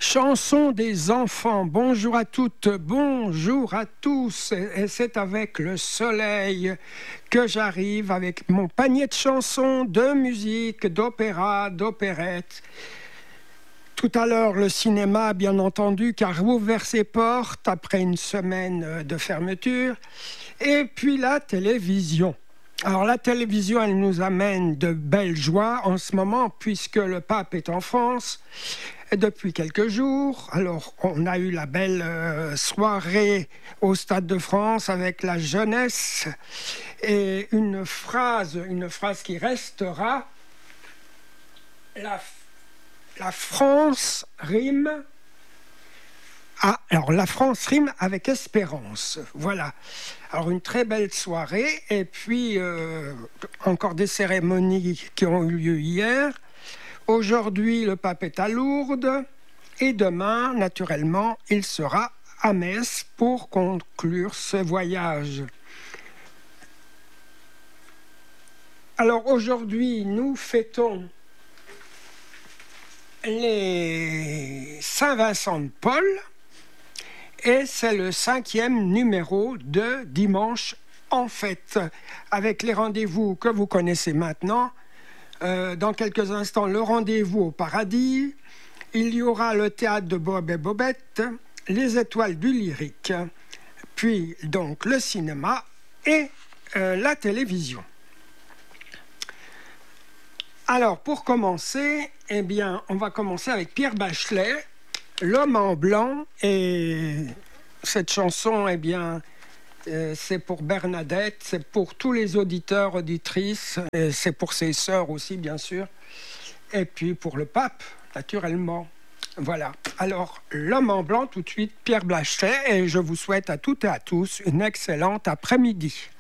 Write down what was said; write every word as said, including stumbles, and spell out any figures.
Chanson des enfants, bonjour à toutes, bonjour à tous, et c'est avec le soleil que j'arrive avec mon panier de chansons, de musique, d'opéra, d'opérette. Tout à l'heure, le cinéma, bien entendu, qui a rouvert ses portes après une semaine de fermeture, et puis la télévision. Alors la télévision, elle nous amène de belles joies en ce moment, puisque le pape est en France depuis quelques jours. Alors on a eu la belle euh, soirée au Stade de France avec la jeunesse, et une phrase, une phrase qui restera, la, la France rime... Ah, alors la France rime avec espérance, voilà. Alors une très belle soirée, et puis euh, encore des cérémonies qui ont eu lieu hier. Aujourd'hui, le pape est à Lourdes, et demain, naturellement, il sera à Metz pour conclure ce voyage. Alors aujourd'hui, nous fêtons les Saint-Vincent de Paul, et c'est le cinquième numéro de Dimanche en fête, avec les rendez-vous que vous connaissez maintenant. Euh, dans quelques instants, le rendez-vous au paradis. Il y aura le théâtre de Bob et Bobette, les étoiles du lyrique, puis donc le cinéma et euh, la télévision. Alors, pour commencer, eh bien, on va commencer avec Pierre Bachelet, L'homme en blanc, et cette chanson, eh bien, euh, c'est pour Bernadette, c'est pour tous les auditeurs, auditrices, et c'est pour ses sœurs aussi, bien sûr, et puis pour le pape, naturellement. Voilà. Alors, L'homme en blanc, tout de suite, Pierre Bachelet, et je vous souhaite à toutes et à tous une excellente après-midi.